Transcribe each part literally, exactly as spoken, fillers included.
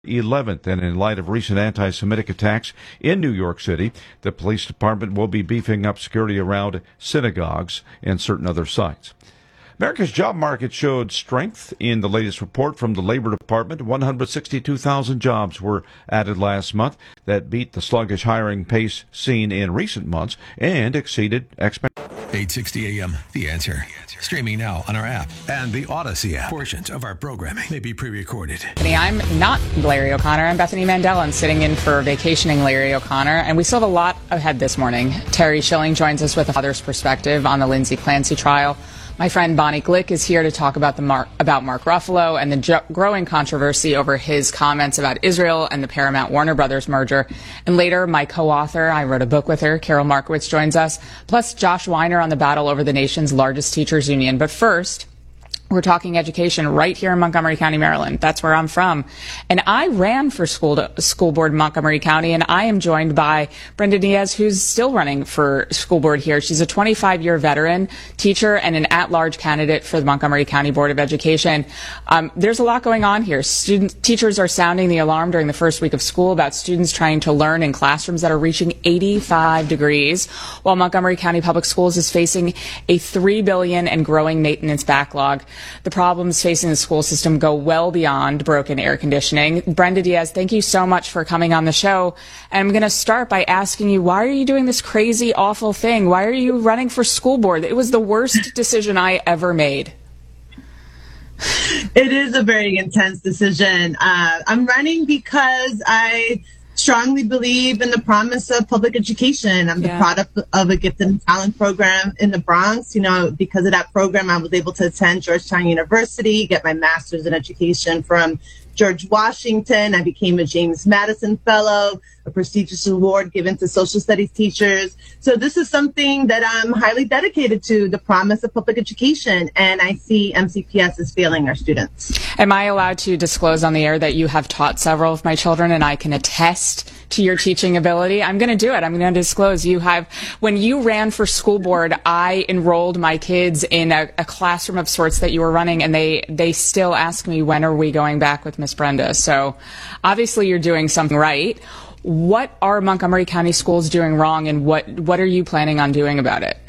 eleventh, and in light of recent anti-Semitic attacks in New York City, the police department will be beefing up security around synagogues and certain other sites. America's job market showed strength in the latest report from the Labor Department. one hundred sixty-two thousand jobs were added last month. That beat the sluggish hiring pace seen in recent months and exceeded expectations. eight sixty A M, The Answer. Streaming now on our app and the Odyssey app. Portions of our programming may be pre-recorded. I'm not Larry O'Connor. I'm Bethany Mandel. I'm sitting in for vacationing Larry O'Connor, and we still have a lot ahead this morning. Terry Schilling joins us with a father's perspective on the Lindsay Clancy trial. My friend Bonnie Glick is here to talk about the Mark, about Mark Ruffalo and the jo- growing controversy over his comments about Israel and the Paramount Warner Brothers merger. And later, my co-author, I wrote a book with her, Carol Markowitz, joins us, plus Josh Weiner on the battle over the nation's largest teachers union. But first, we're talking education right here in Montgomery County, Maryland. That's where I'm from. And I ran for school to, school board in Montgomery County, and I am joined by Brenda Diaz, who's still running for school board here. She's a twenty-five year veteran teacher and an at-large candidate for the Montgomery County Board of Education. Um, there's a lot going on here. Students, teachers are sounding the alarm during the first week of school about students trying to learn in classrooms that are reaching eighty-five degrees, while Montgomery County Public Schools is facing a three billion dollars and growing maintenance backlog. The problems facing the school system go well beyond broken air conditioning. Brenda Diaz, thank you so much for coming on the show. And I'm going to start by asking you, why are you doing this crazy, awful thing? Why are you running for school board? It was the worst decision I ever made. It is a very intense decision. Uh, I'm running because I strongly believe in the promise of public education. I'm yeah. the product of a gifted and talent program in the Bronx. You know, because of that program, I was able to attend Georgetown University, get my master's in education from George Washington. I became a James Madison Fellow, a prestigious award given to social studies teachers. So this is something that I'm highly dedicated to, the promise of public education. And I see M C P S as failing our students. Am I allowed to disclose on the air that you have taught several of my children and I can attest to your teaching ability? I'm going to do it. I'm going to disclose you have, when you ran for school board, I enrolled my kids in a, a classroom of sorts that you were running, and they, they still ask me, when are we going back with Miss Brenda? So obviously you're doing something right. What are Montgomery County schools doing wrong, and what, what are you planning on doing about it?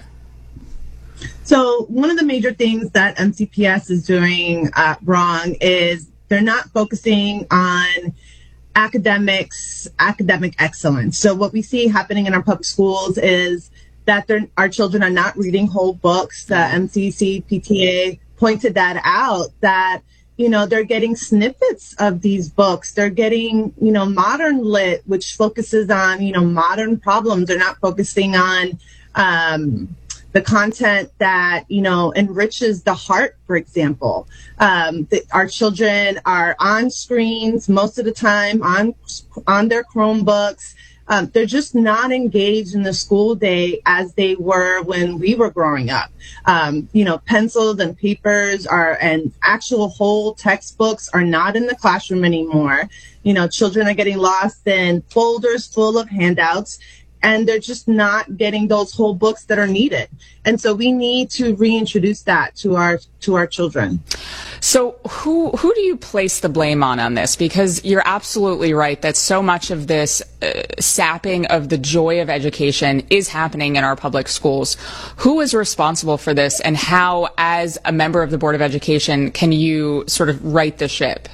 So one of the major things that M C P S is doing uh, wrong is they're not focusing on academics, academic excellence. So what we see happening in our public schools is that our children are not reading whole books. The M C C P T A pointed that out, that, you know, they're getting snippets of these books. They're getting, you know, modern lit, which focuses on, you know, modern problems. They're not focusing on um, the content that, you know, enriches the heart, for example. Um, the, our children are on screens most of the time, on on their Chromebooks. Um, they're just not engaged in the school day as they were when we were growing up. Um, you know, pencils and papers are, and actual whole textbooks are not in the classroom anymore. You know, children are getting lost in folders full of handouts, and they're just not getting those whole books that are needed. And so we need to reintroduce that to our to our children. So who who do you place the blame on on this? Because you're absolutely right that so much of this uh, sapping of the joy of education is happening in our public schools. Who is responsible for this, and how, as a member of the Board of Education, can you sort of right the ship?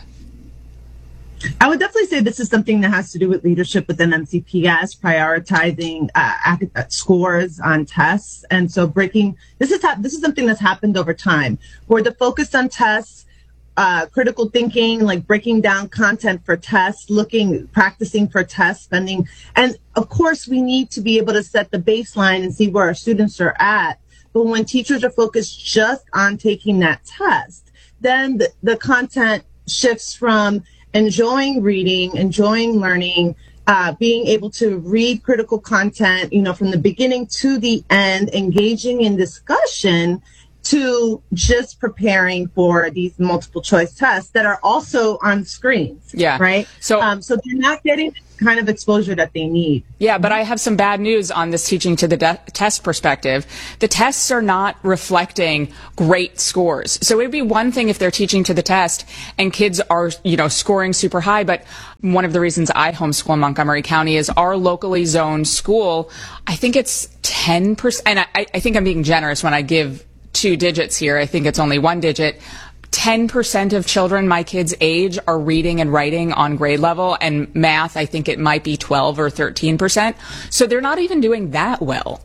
I would definitely say this is something that has to do with leadership within M C P S, prioritizing uh, academic scores on tests. And so breaking, this is, ha- this is something that's happened over time, where the focus on tests, uh, critical thinking, like breaking down content for tests, looking, practicing for tests, spending. And of course, we need to be able to set the baseline and see where our students are at. But when teachers are focused just on taking that test, then the, the content shifts from enjoying reading, enjoying learning, uh, being able to read critical content, you know, from the beginning to the end, engaging in discussion, to just preparing for these multiple choice tests that are also on screens. Yeah. Right. So, um, so they're not getting the kind of exposure that they need. Yeah, but I have some bad news on this teaching to the de- test perspective. The tests are not reflecting great scores. So it'd be one thing if they're teaching to the test and kids are, you know, scoring super high. But one of the reasons I homeschool in Montgomery County is our locally zoned school. I think it's ten percent. And I, I think I'm being generous when I give two digits here. I think it's only one digit. ten percent of children my kids' age are reading and writing on grade level, and math, I think it might be twelve or thirteen percent. So they're not even doing that well.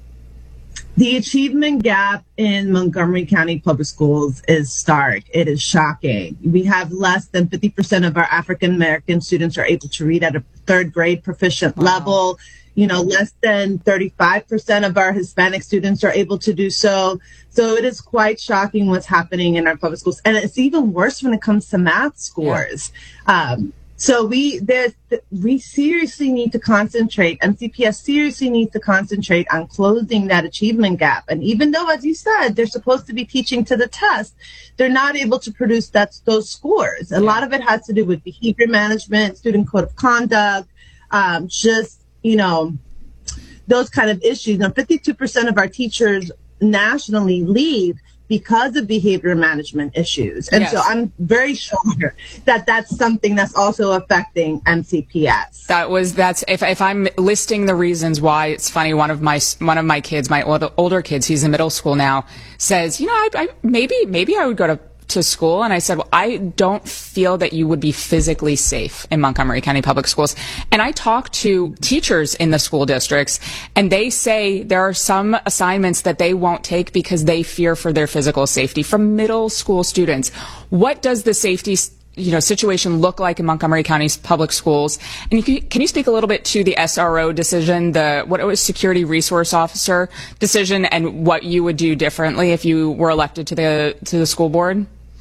The achievement gap in Montgomery County Public Schools is stark. It is shocking. We have less than fifty percent of our African American students are able to read at a third grade proficient wow. level. You know, less than thirty-five percent of our Hispanic students are able to do so. So it is quite shocking what's happening in our public schools. And it's even worse when it comes to math scores. Yeah. Um, so we there's, we seriously need to concentrate, M C P S seriously needs to concentrate on closing that achievement gap. And even though, as you said, they're supposed to be teaching to the test, they're not able to produce that, those scores. A lot of it has to do with behavior management, student code of conduct, um, just you know, those kind of issues. Now, fifty-two percent of our teachers nationally leave because of behavior management issues. And yes. so I'm very sure that that's something that's also affecting M C P S. That was, that's, if, if I'm listing the reasons why, it's funny, one of my, one of my kids, my older kids, he's in middle school now, says, you know, I, I maybe, maybe I would go to to school. And I said, well, I don't feel that you would be physically safe in Montgomery County Public Schools. And I talked to teachers in the school districts, and they say there are some assignments that they won't take because they fear for their physical safety from middle school students. What does the safety you know, situation look like in Montgomery County's public schools? And can you, can you speak a little bit to the S R O decision, the what it was security resource officer decision, and what you would do differently if you were elected to the to the school board?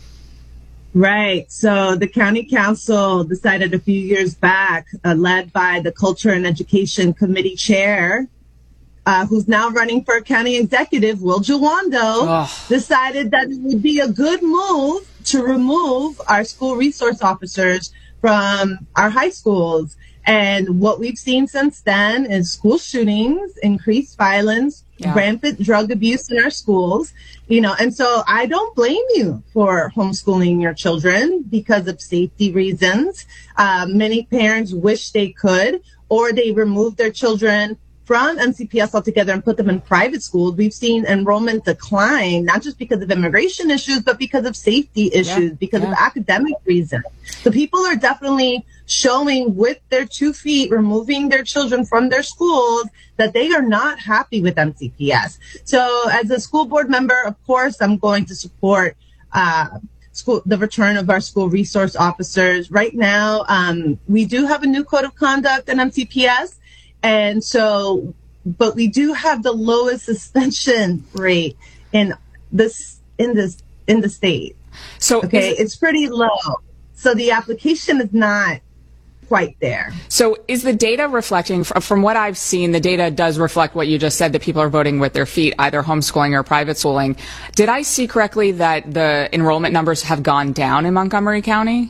Right. So the county council decided a few years back, uh, led by the Culture and Education Committee chair, uh, who's now running for county executive, Will Jawando, oh. decided that it would be a good move to remove our school resource officers from our high schools. And what we've seen since then is school shootings, increased violence, yeah. rampant drug abuse in our schools, you know, and so I don't blame you for homeschooling your children because of safety reasons. Uh, many parents wish they could, or they remove their children from M C P S altogether and put them in private schools. We've seen enrollment decline, not just because of immigration issues, but because of safety issues, yeah, because yeah. of academic reasons. So people are definitely showing with their two feet, removing their children from their schools, that they are not happy with M C P S. So as a school board member, of course, I'm going to support uh, school, the return of our school resource officers. Right now, um, we do have a new code of conduct in M C P S. And so, but we do have the lowest suspension rate in this, in this, in the state. So okay, it, it's pretty low. So the application is not quite there. So is the data reflecting, from what I've seen, the data does reflect what you just said, that people are voting with their feet, either homeschooling or private schooling. Did I see correctly that the enrollment numbers have gone down in Montgomery County?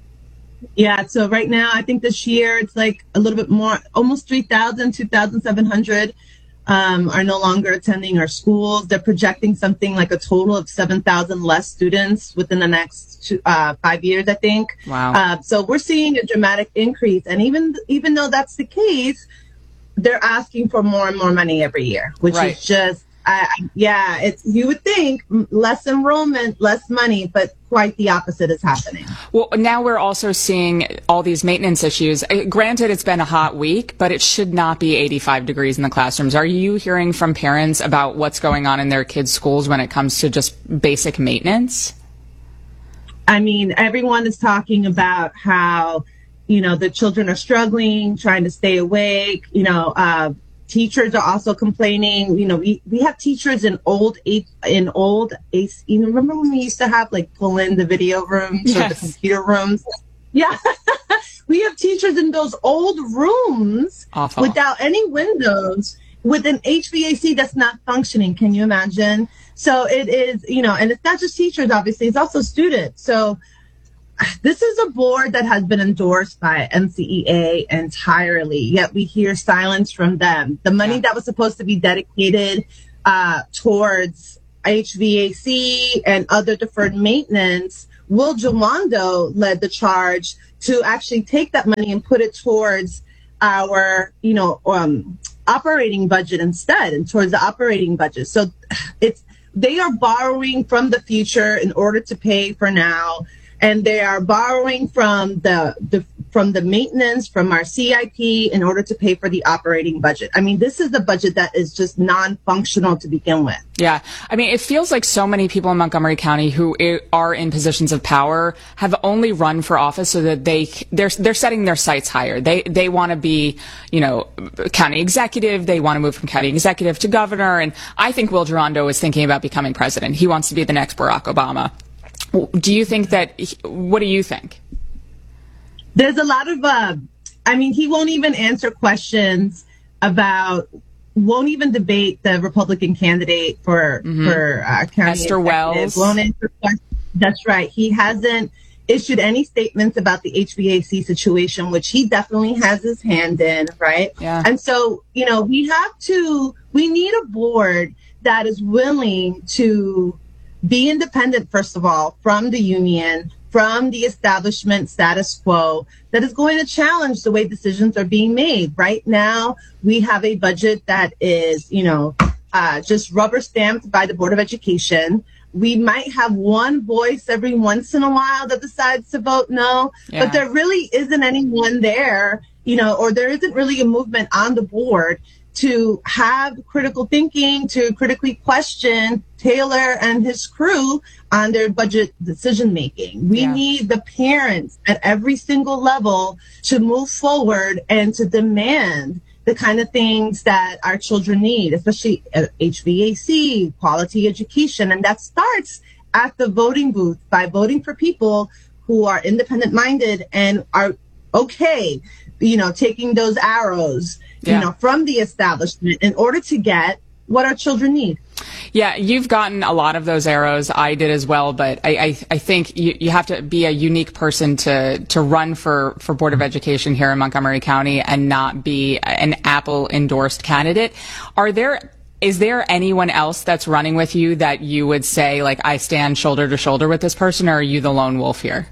Yeah, so right now, I think this year it's like a little bit more, almost three thousand, two thousand seven hundred um, are no longer attending our schools. They're projecting something like a total of seven thousand less students within the next two, uh, five years, I think. Wow. Uh, so we're seeing a dramatic increase. And even even though that's the case, they're asking for more and more money every year, which right. is just, uh, yeah, it's you would think less enrollment, less money, but quite the opposite is happening. Well, now we're also seeing all these maintenance issues. Granted, it's been a hot week, but it should not be eighty-five degrees in the classrooms. Are you hearing from parents about what's going on in their kids' schools when it comes to just basic maintenance? I mean, everyone is talking about how, you know, the children are struggling, trying to stay awake, you know, uh, teachers are also complaining. You know, we, we have teachers in old in old you know, remember when we used to have like pull in the video rooms yes. or the computer rooms? Yeah, we have teachers in those old rooms Awful. without any windows with an H V A C that's not functioning. Can you imagine? So it is, you know, and it's not just teachers, obviously, it's also students. So this is a board that has been endorsed by M C E A entirely, yet we hear silence from them. The money yeah. that was supposed to be dedicated uh, towards H V A C and other deferred maintenance, Will Jawando led the charge to actually take that money and put it towards our, you know, um, operating budget instead, and towards the operating budget. So it's, they are borrowing from the future in order to pay for now. And they are borrowing from the, the from the maintenance, from our C I P in order to pay for the operating budget. I mean, this is the budget that is just non-functional to begin with. Yeah. I mean, it feels like so many people in Montgomery County who are in positions of power have only run for office so that they, they're, they're setting their sights higher. They, they want to be, you know, county executive. They want to move from county executive to governor. And I think Will Jawando is thinking about becoming president. He wants to be the next Barack Obama. Do you think that, what do you think? There's a lot of, uh, I mean, he won't even answer questions about, won't even debate the Republican candidate for, mm-hmm. for uh, county Esther Wells. Won't answer questions. That's right. He hasn't issued any statements about the H V A C situation, which he definitely has his hand in, right? Yeah. And so, you know, we have to, we need a board that is willing to be independent, first of all, from the union, from the establishment status quo, that is going to challenge the way decisions are being made. Right now, we have a budget that is, you know, uh, just rubber stamped by the Board of Education. We might have one voice every once in a while that decides to vote no, yeah. but there really isn't anyone there, you know, or there isn't really a movement on the board to have critical thinking, to critically question Taylor and his crew on their budget decision making. We yeah. need the parents at every single level to move forward and to demand the kind of things that our children need, especially H V A C, quality education. And that starts at the voting booth by voting for people who are independent minded and are okay, you know, taking those arrows, yeah. you know, from the establishment in order to get what our children need. Yeah, you've gotten a lot of those arrows. I did as well, but I, I, I think you, you have to be a unique person to, to run for, for Board of Education here in Montgomery County and not be an Apple endorsed candidate. Are there, is there anyone else that's running with you that you would say, like, I stand shoulder to shoulder with this person, or are you the lone wolf here?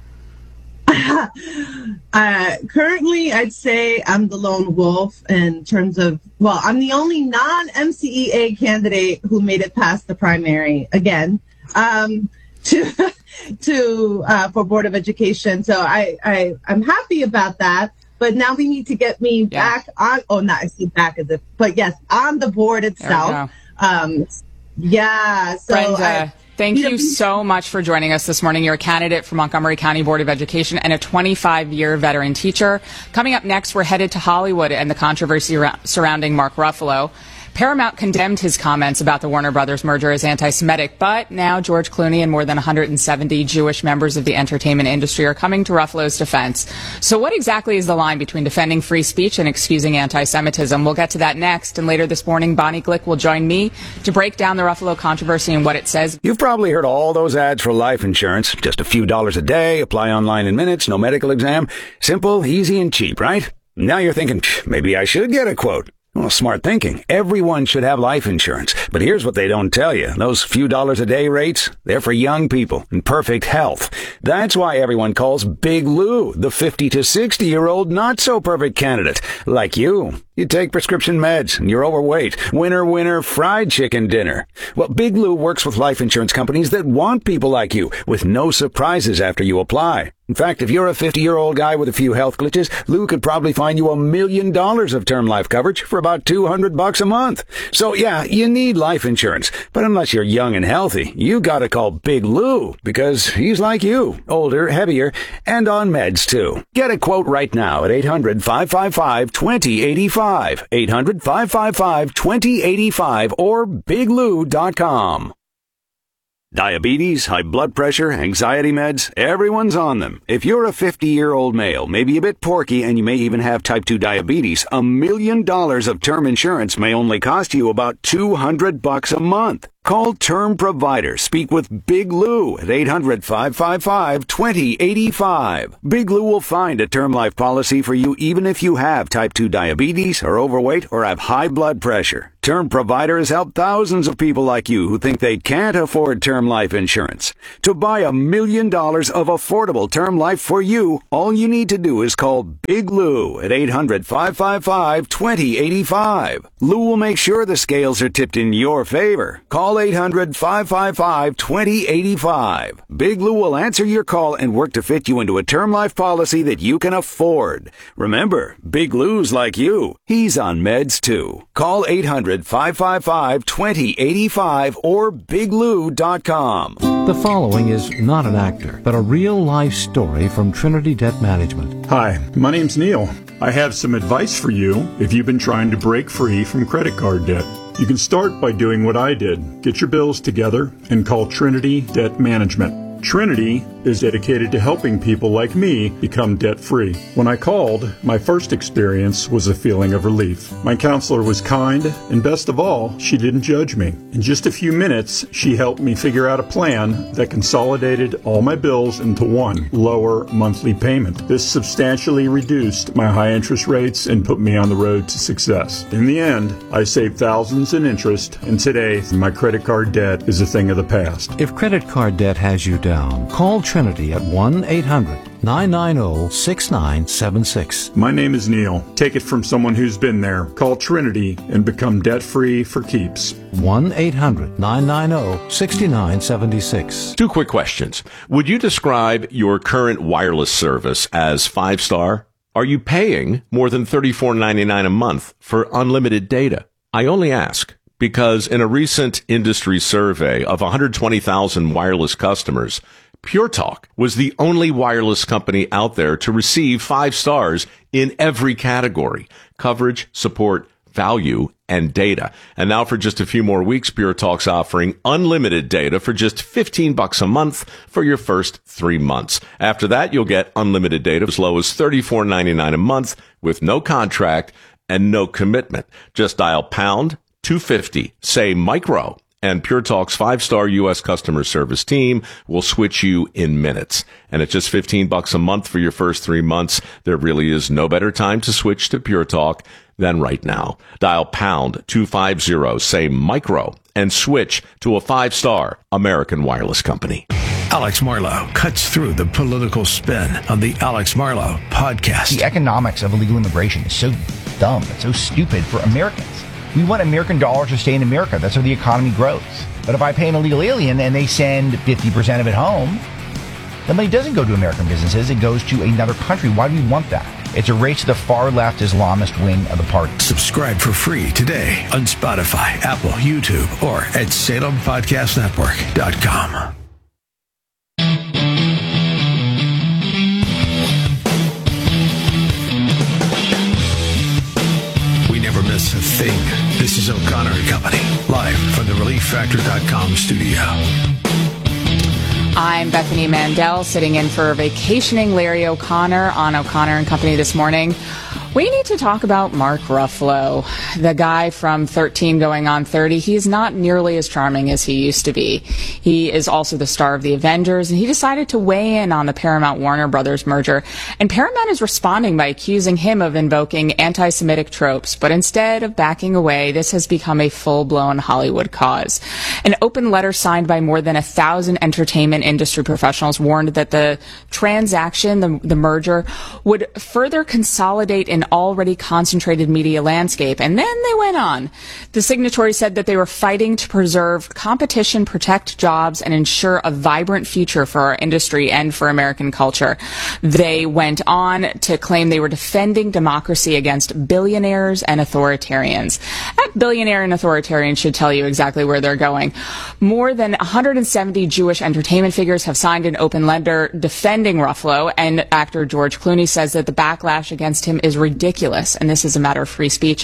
uh, currently, I'd say I'm the lone wolf in terms of, well, I'm the only non-M C E A candidate who made it past the primary again um, to to uh, for Board of Education. So I, I I'm happy about that. But now we need to get me yeah. back on. Oh, not I see back as if, but yes, on the board itself. Um, yeah. So. Brenda. I, Thank you so much for joining us this morning. You're a candidate for Montgomery County Board of Education and a twenty-five year veteran teacher. Coming up next, we're headed to Hollywood and the controversy surrounding Mark Ruffalo. Paramount condemned his comments about the Warner Brothers merger as anti-Semitic, but now George Clooney and more than one hundred seventy Jewish members of the entertainment industry are coming to Ruffalo's defense. So what exactly is the line between defending free speech and excusing anti-Semitism? We'll get to that next, and later this morning, Bonnie Glick will join me to break down the Ruffalo controversy and what it says. You've probably heard all those ads for life insurance. Just a few dollars a day, apply online in minutes, no medical exam. Simple, easy, and cheap, right? Now you're thinking, maybe I should get a quote. Well, smart thinking. Everyone should have life insurance. But here's what they don't tell you. Those few dollars a day rates, they're for young people in perfect health. That's why everyone calls Big Lou the fifty to sixty year old not so perfect candidate. Like you. You take prescription meds and you're overweight. Winner, winner, fried chicken dinner. Well, Big Lou works with life insurance companies that want people like you with no surprises after you apply. In fact, if you're a fifty-year-old guy with a few health glitches, Lou could probably find you a million dollars of term life coverage for about two hundred bucks a month. So yeah, you need life insurance. But unless you're young and healthy, you gotta call Big Lou because he's like you, older, heavier, and on meds too. Get a quote right now at eight hundred, five five five, two zero eight five, eight hundred, five five five, two zero eight five, or big lou dot com. Diabetes, high blood pressure, anxiety meds, everyone's on them. If you're a fifty-year-old male, maybe a bit porky, and you may even have type two diabetes, a million dollars of term insurance may only cost you about two hundred bucks a month. Call Term Provider. Speak with Big Lou at eight hundred, five five five, two zero eight five. Big Lou will find a term life policy for you even if you have type two diabetes, are overweight, or have high blood pressure. Term Provider has helped thousands of people like you who think they can't afford term life insurance. To buy a million dollars of affordable term life for you, all you need to do is call Big Lou at eight hundred, five five five, two zero eight five. Lou will make sure the scales are tipped in your favor. Call eight hundred, five five five, two zero eight five. Big Lou will answer your call and work to fit you into a term life policy that you can afford. Remember, Big Lou's like you. He's on meds too. Call eight hundred, five five five, two zero eight five or big lou dot com. The following is not an actor, but a real-life story from Trinity Debt Management. Hi, my name's Neil. I have some advice for you if you've been trying to break free from credit card debt. You can start by doing what I did. Get your bills together and call Trinity Debt Management. Trinity is dedicated to helping people like me become debt-free. When I called, my first experience was a feeling of relief. My counselor was kind, and best of all, she didn't judge me. In just a few minutes, she helped me figure out a plan that consolidated all my bills into one lower monthly payment. This substantially reduced my high interest rates and put me on the road to success. In the end, I saved thousands in interest, and today, my credit card debt is a thing of the past. If credit card debt has you down, call Trinity at one eight hundred, nine nine zero, six nine seven six. My name is Neil. Take it from someone who's been there. Call Trinity and become debt-free for keeps. one eight hundred, nine nine zero, six nine seven six. Two quick questions. Would you describe your current wireless service as five-star? Are you paying more than thirty-four ninety-nine a month for unlimited data? I only ask because in a recent industry survey of one hundred twenty thousand wireless customers, Pure Talk was the only wireless company out there to receive five stars in every category: coverage, support, value, and data. And now for just a few more weeks, Pure Talk's offering unlimited data for just fifteen bucks a month for your first three months. After that, you'll get unlimited data as low as thirty-four ninety-nine a month with no contract and no commitment. Just dial pound two fifty, say micro, and Pure Talk's five-star U S customer service team will switch you in minutes. And at just fifteen bucks a month for your first three months, there really is no better time to switch to Pure Talk than right now. Dial pound two fifty, say micro, and switch to a five-star American wireless company. Alex Marlow cuts through the political spin on the Alex Marlow podcast. The economics of illegal immigration is so dumb. It's so stupid for Americans. We want American dollars to stay in America. That's how the economy grows. But if I pay an illegal alien and they send fifty percent of it home, the money doesn't go to American businesses. It goes to another country. Why do we want that? It's a race to the far-left Islamist wing of the party. Subscribe for free today on Spotify, Apple, YouTube, or at Salem Podcast Network dot com. Miss a thing. This is O'Connor and Company, live from the relief factor dot com studio. I'm Bethany Mandel, sitting in for vacationing Larry O'Connor on O'Connor and Company this morning. We need to talk about Mark Ruffalo, the guy from thirteen going on thirty. He's not nearly as charming as he used to be. He is also the star of The Avengers, and he decided to weigh in on the Paramount-Warner Brothers merger. And Paramount is responding by accusing him of invoking anti-Semitic tropes. But instead of backing away, this has become a full-blown Hollywood cause. An open letter signed by more than a thousand entertainment industry professionals warned that the transaction, the, the merger, would further consolidate an already concentrated media landscape. And then they went on. The signatories said that they were fighting to preserve competition, protect jobs, and ensure a vibrant future for our industry and for American culture. They went on to claim they were defending democracy against billionaires and authoritarians. That billionaire and authoritarian should tell you exactly where they're going. More than one hundred seventy Jewish entertainment figures have signed an open letter defending Ruffalo, and actor George Clooney says that the backlash against him is ridiculous. ridiculous, and this is a matter of free speech.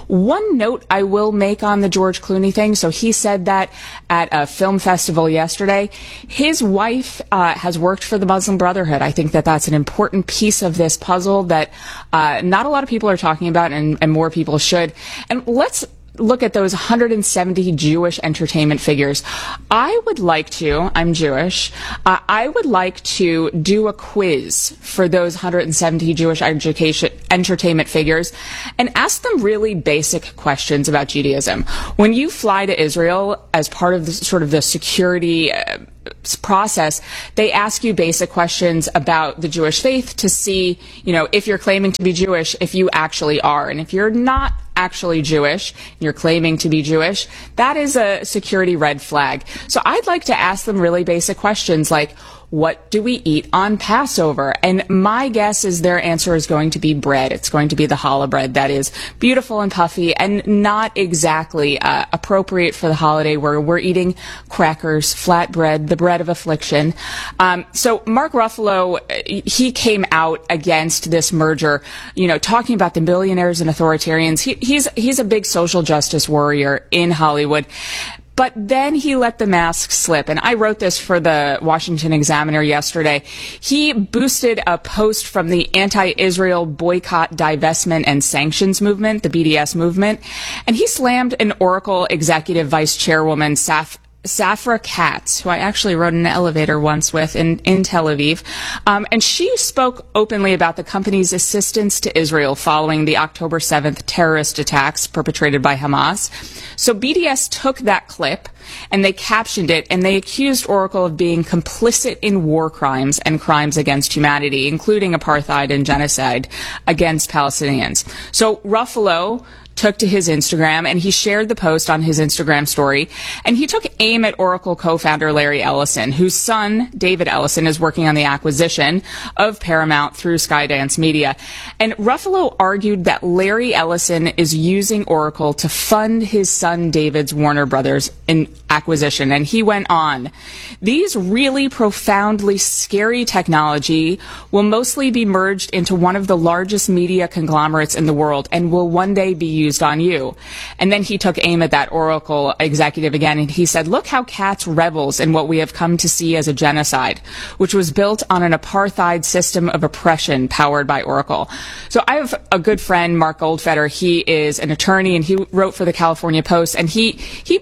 One note I will make on the George Clooney thing. So he said that at a film festival yesterday. His wife uh, has worked for the Muslim Brotherhood. I think that that's an important piece of this puzzle that uh, not a lot of people are talking about, and, and more people should. And let's look at those one hundred seventy Jewish entertainment figures. I would like to, I'm Jewish, uh, I would like to do a quiz for those one hundred seventy Jewish education entertainment figures and ask them really basic questions about Judaism. When you fly to Israel as part of the sort of the security uh, process, they ask you basic questions about the Jewish faith to see, you know, if you're claiming to be Jewish, if you actually are. And if you're not actually Jewish, you're claiming to be Jewish, that is a security red flag. So I'd like to ask them really basic questions like, what do we eat on Passover? And my guess is their answer is going to be bread. It's going to be the challah bread that is beautiful and puffy and not exactly uh, appropriate for the holiday where we're eating crackers, flat bread, the bread of affliction. Um, so Mark Ruffalo, he came out against this merger, you know, talking about the billionaires and authoritarians. He, he's, he's a big social justice warrior in Hollywood. But then he let the mask slip. And I wrote this for the Washington Examiner yesterday. He boosted a post from the anti-Israel boycott, divestment, and sanctions movement, the B D S movement. And he slammed an Oracle executive vice chairwoman, Saf Safra Katz, who I actually rode in an elevator once with in, in Tel Aviv. Um, and she spoke openly about the company's assistance to Israel following the October seventh terrorist attacks perpetrated by Hamas. So B D S took that clip and they captioned it, and they accused Oracle of being complicit in war crimes and crimes against humanity, including apartheid and genocide against Palestinians. So Ruffalo took to his Instagram and he shared the post on his Instagram story, and he took aim at Oracle co-founder Larry Ellison, whose son, David Ellison, is working on the acquisition of Paramount through Skydance Media. And Ruffalo argued that Larry Ellison is using Oracle to fund his son David's Warner Brothers in acquisition. And he went on, these really profoundly scary technology will mostly be merged into one of the largest media conglomerates in the world and will one day be used on you. And then he took aim at that Oracle executive again, and he said, look how Katz revels in what we have come to see as a genocide, which was built on an apartheid system of oppression powered by Oracle. So I have a good friend, Mark Goldfeder. He is an attorney, and he wrote for the California Post, and he he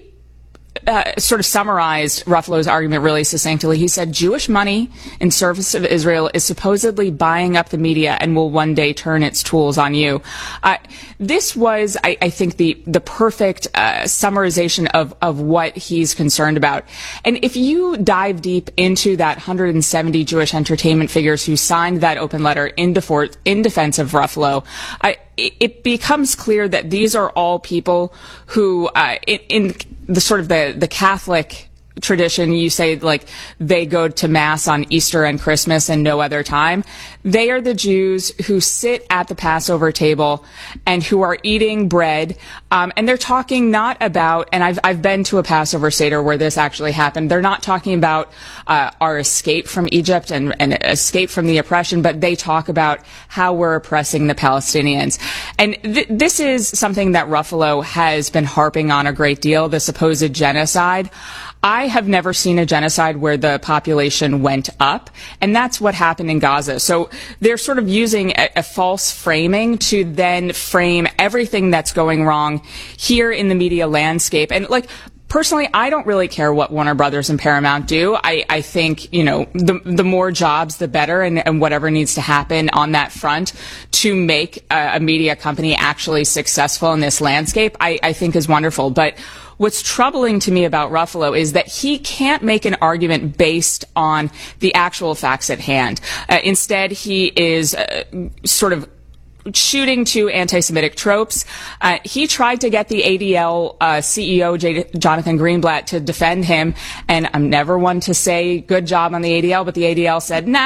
Uh, sort of summarized Ruffalo's argument really succinctly. He said, Jewish money in service of Israel is supposedly buying up the media and will one day turn its tools on you. Uh, this was, I, I think, the, the perfect uh, summarization of, of what he's concerned about. And if you dive deep into that one hundred seventy Jewish entertainment figures who signed that open letter in, defor- in defense of Ruffalo, I, it becomes clear that these are all people who, uh, in, in the sort of the, the Catholic tradition, you say like they go to Mass on Easter and Christmas and no other time. They are the Jews who sit at the Passover table and who are eating bread. Um, and they're talking not about, and I've, I've been to a Passover Seder where this actually happened. They're not talking about uh, our escape from Egypt and, and escape from the oppression, but they talk about how we're oppressing the Palestinians. And th- this is something that Ruffalo has been harping on a great deal, the supposed genocide. I have never seen a genocide where the population went up, and that's what happened in Gaza. So they're sort of using a, a false framing to then frame everything that's going wrong here in the media landscape. And like, personally, I don't really care what Warner Brothers and Paramount do. I, I think, you know, the the more jobs, the better, and, and whatever needs to happen on that front to make a, a media company actually successful in this landscape, I, I think is wonderful. But what's troubling to me about Ruffalo is that he can't make an argument based on the actual facts at hand. Uh, instead, he is uh, sort of shooting to anti-Semitic tropes. Uh, he tried to get the A D L uh, C E O, J- Jonathan Greenblatt, to defend him, and I'm never one to say good job on the A D L, but the A D L said, nah,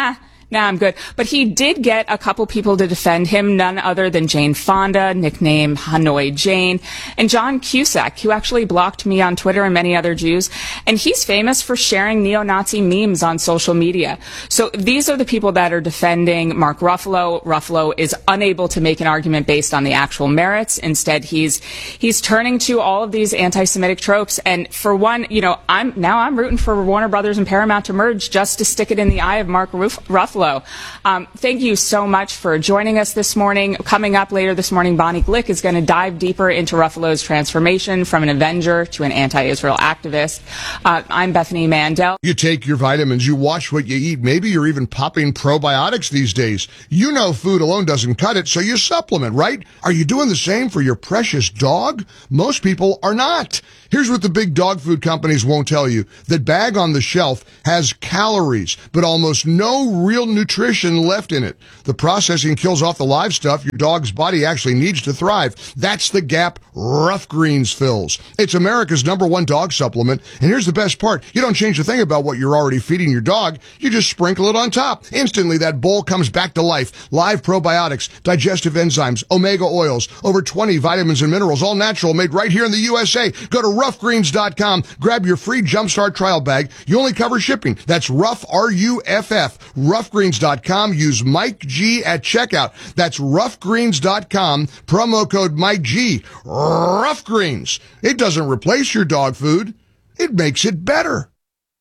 Nah, I'm good. But he did get a couple people to defend him, none other than Jane Fonda, nicknamed Hanoi Jane, and John Cusack, who actually blocked me on Twitter and many other Jews. And he's famous for sharing neo-Nazi memes on social media. So these are the people that are defending Mark Ruffalo. Ruffalo is unable to make an argument based on the actual merits. Instead, he's he's turning to all of these anti-Semitic tropes. And for one, you know, I'm now I'm rooting for Warner Brothers and Paramount to merge just to stick it in the eye of Mark Ruff- Ruffalo. Um, thank you so much for joining us this morning. Coming up later this morning, Bonnie Glick is going to dive deeper into Ruffalo's transformation from an Avenger to an anti-Israel activist. Uh, I'm Bethany Mandel. You take your vitamins, you watch what you eat. Maybe you're even popping probiotics these days. You know food alone doesn't cut it, so you supplement, right? Are you doing the same for your precious dog? Most people are not. Here's what the big dog food companies won't tell you. That bag on the shelf has calories, but almost no real nutrition left in it. The processing kills off the live stuff your dog's body actually needs to thrive. That's the gap Rough Greens fills. It's America's number one dog supplement, and here's the best part. You don't change a thing about what you're already feeding your dog. You just sprinkle it on top. Instantly, that bowl comes back to life. Live probiotics, digestive enzymes, omega oils, over twenty vitamins and minerals, all natural, made right here in the U S A. Go to rough greens dot com. Grab your free Jumpstart trial bag. You only cover shipping. That's Rough, R U F F. rough greens dot com. Use Mike G at checkout. That's rough greens dot com. Promo code Mike G. Rough Greens. It doesn't replace your dog food. It makes it better.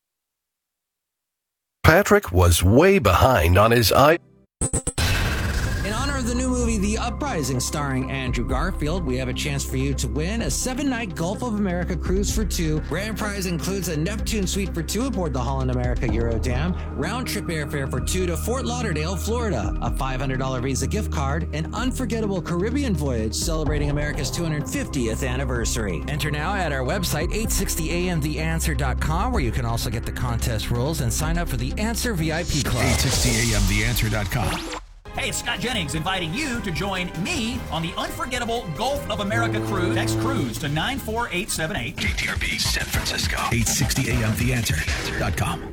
Patrick was way behind on his i. In honor of the new movie The Uprising starring Andrew Garfield, we have a chance for you to win a seven-night Gulf of America cruise for two. Grand prize includes a Neptune suite for two aboard the Holland America Eurodam, round-trip airfare for two to Fort Lauderdale, Florida, a five hundred dollars Visa gift card, an unforgettable Caribbean voyage celebrating America's two hundred fiftieth anniversary. Enter now at our website, eight sixty a m the answer dot com, where you can also get the contest rules and sign up for the Answer V I P Club. eight sixty a m the answer dot com. Hey, it's Scott Jennings inviting you to join me on the unforgettable Gulf of America cruise. Text cruise to nine four eight seven eight. K T R B San Francisco. eight sixty a m the answer dot com.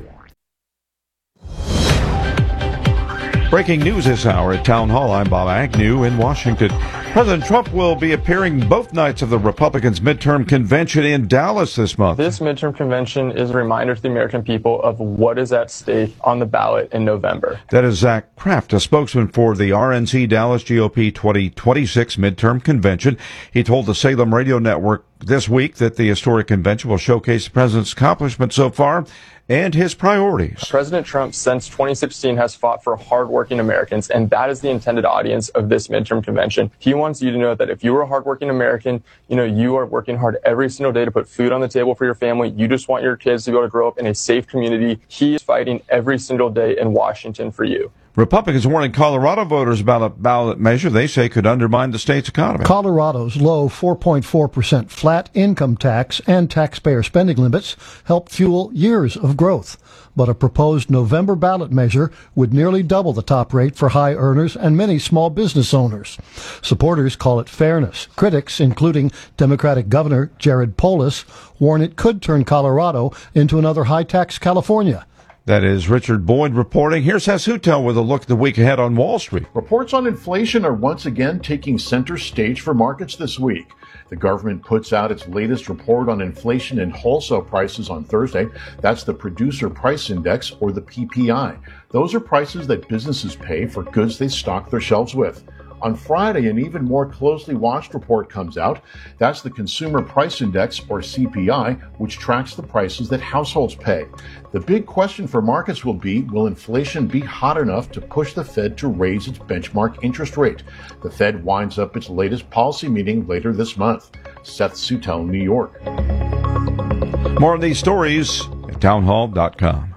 Breaking news this hour at Town Hall. I'm Bob Agnew in Washington. President Trump will be appearing both nights of the Republicans' midterm convention in Dallas this month. This midterm convention is a reminder to the American people of what is at stake on the ballot in November. That is Zach Kraft, a spokesman for the R N C Dallas G O P twenty twenty-six midterm convention. He told the Salem Radio Network this week that the historic convention will showcase the president's accomplishments so far and his priorities. President Trump, since twenty sixteen, has fought for hardworking Americans, and that is the intended audience of this midterm convention. He wants you to know that if you are a hardworking American, you know, you are working hard every single day to put food on the table for your family. You just want your kids to be able to grow up in a safe community. He is fighting every single day in Washington for you. Republicans warning Colorado voters about a ballot measure they say could undermine the state's economy. Colorado's low four point four percent flat income tax and taxpayer spending limits help fuel years of growth. But a proposed November ballot measure would nearly double the top rate for high earners and many small business owners. Supporters call it fairness. Critics, including Democratic Governor Jared Polis, warn it could turn Colorado into another high-tax California. That is Richard Boyd reporting. Here's Hasutel with a look at the week ahead on Wall Street. Reports on inflation are once again taking center stage for markets this week. The government puts out its latest report on inflation and wholesale prices on Thursday. That's the Producer Price Index, or the P P I. Those are prices that businesses pay for goods they stock their shelves with. On Friday, an even more closely watched report comes out. That's the Consumer Price Index, or C P I, which tracks the prices that households pay. The big question for markets will be, will inflation be hot enough to push the Fed to raise its benchmark interest rate? The Fed winds up its latest policy meeting later this month. Seth Sutel, New York. More of these stories at town hall dot com.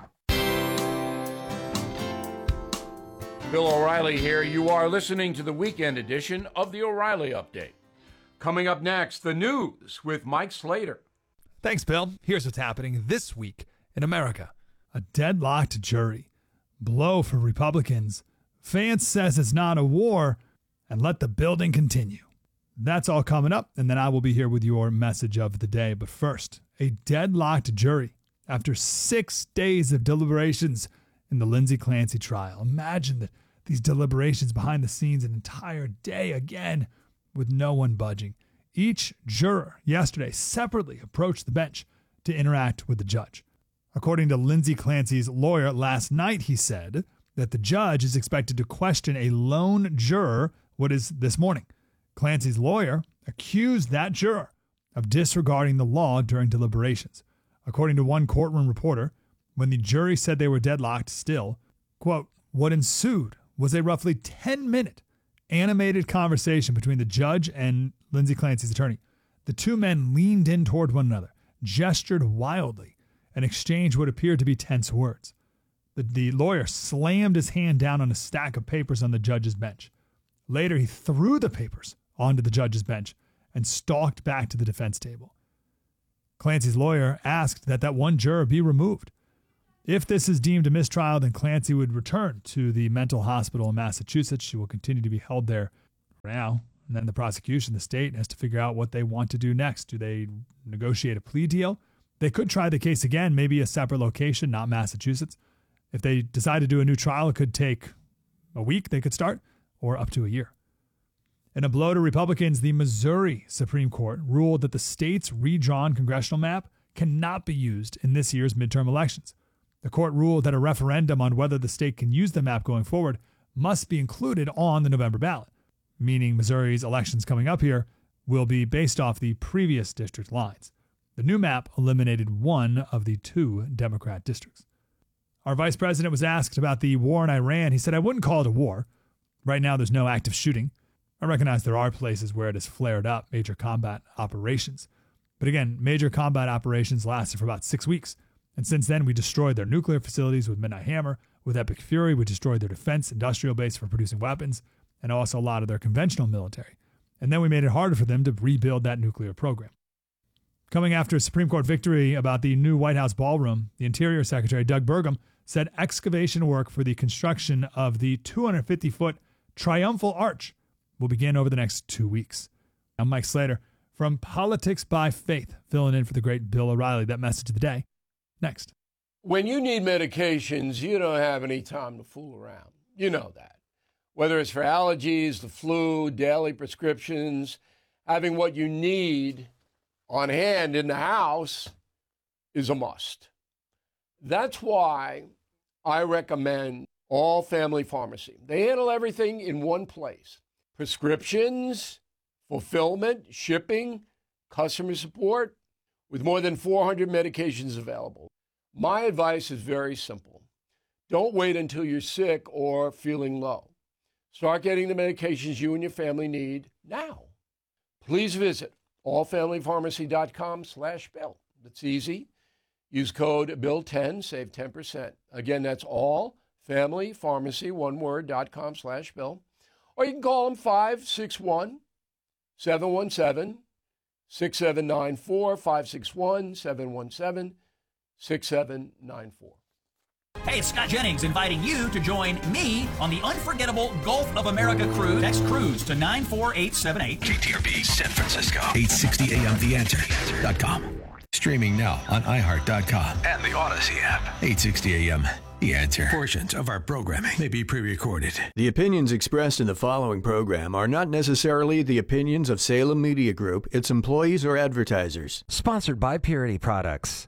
Bill O'Reilly here. You are listening to the weekend edition of the O'Reilly Update. Coming up next, the news with Mike Slater. Thanks, Bill. Here's what's happening this week in America. A deadlocked jury. Blow for Republicans. Vance says it's not a war, and let the building continue. That's all coming up, and then I will be here with your message of the day. But first, a deadlocked jury. After six days of deliberations, in the Lindsay Clancy trial. Imagine that these deliberations behind the scenes an entire day again with no one budging. Each juror yesterday separately approached the bench to interact with the judge. According to Lindsay Clancy's lawyer last night, he said that the judge is expected to question a lone juror what is this morning. Clancy's lawyer accused that juror of disregarding the law during deliberations. According to one courtroom reporter, when the jury said they were deadlocked still, quote, what ensued was a roughly ten-minute animated conversation between the judge and Lindsay Clancy's attorney. The two men leaned in toward one another, gestured wildly, and exchanged what appeared to be tense words. The, the lawyer slammed his hand down on a stack of papers on the judge's bench. Later, he threw the papers onto the judge's bench and stalked back to the defense table. Clancy's lawyer asked that that one juror be removed. If this is deemed a mistrial, then Clancy would return to the mental hospital in Massachusetts. She will continue to be held there for now. And then the prosecution, the state, has to figure out what they want to do next. Do they negotiate a plea deal? They could try the case again, maybe a separate location, not Massachusetts. If they decide to do a new trial, it could take a week, they could start, or up to a year. In a blow to Republicans, the Missouri Supreme Court ruled that the state's redrawn congressional map cannot be used in this year's midterm elections. The court ruled that a referendum on whether the state can use the map going forward must be included on the November ballot, meaning Missouri's elections coming up here will be based off the previous district lines. The new map eliminated one of the two Democrat districts. Our vice president was asked about the war in Iran. He said, I wouldn't call it a war. Right now, there's no active shooting. I recognize there are places where it has flared up, major combat operations. But again, major combat operations lasted for about six weeks. And since then, we destroyed their nuclear facilities with Midnight Hammer. With Epic Fury, we destroyed their defense industrial base for producing weapons, and also a lot of their conventional military. And then we made it harder for them to rebuild that nuclear program. Coming after a Supreme Court victory about the new White House ballroom, the Interior Secretary Doug Burgum said excavation work for the construction of the two hundred fifty foot Triumphal Arch will begin over the next two weeks. I'm Mike Slater from Politics by Faith, filling in for the great Bill O'Reilly. That message of the day. Next. When you need medications, you don't have any time to fool around. You know that. Whether it's for allergies, the flu, daily prescriptions, having what you need on hand in the house is a must. That's why I recommend All Family Pharmacy. They handle everything in one place. Prescriptions, fulfillment, shipping, customer support, with more than four hundred medications available. My advice is very simple. Don't wait until you're sick or feeling low. Start getting the medications you and your family need now. Please visit allfamilypharmacy.com slash bill. It's easy. Use code bill ten, save ten percent. Again, that's allfamilypharmacy, one word, dot com slash bill. Or you can call them five six one, seven one seven, six seven nine four, five six one, seven one seven, six seven nine four. Hey, it's Scott Jennings inviting you to join me on the unforgettable Gulf of America cruise. Text cruise to nine four eight seven eight. K T R B San Francisco. eight sixty A M The Answer dot com. Streaming now on i heart dot com and the Odyssey app. eight sixty A M The Answer. Portions of our programming may be pre-recorded. The opinions expressed in the following program are not necessarily the opinions of Salem Media Group, its employees, or advertisers. Sponsored by Purity Products.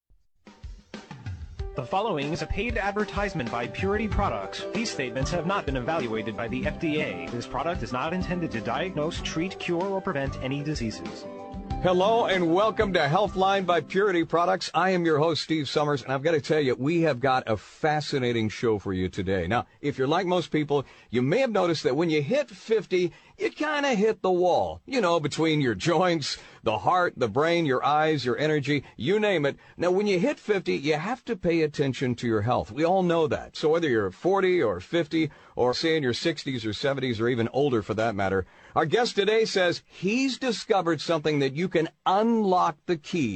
The following is a paid advertisement by Purity Products. These statements have not been evaluated by the F D A. This product is not intended to diagnose, treat, cure, or prevent any diseases. Hello and welcome to Healthline by Purity Products. I am your host, Steve Summers, and I've got to tell you, we have got a fascinating show for you today. Now, if you're like most people, you may have noticed that when you hit fifty, you kind of hit the wall. You know, between your joints, the heart, the brain, your eyes, your energy, you name it. Now, when you hit fifty, you have to pay attention to your health. We all know that. So whether you're forty or fifty, or say in your sixties or seventies, or even older for that matter, our guest today says he's discovered something that you can unlock the key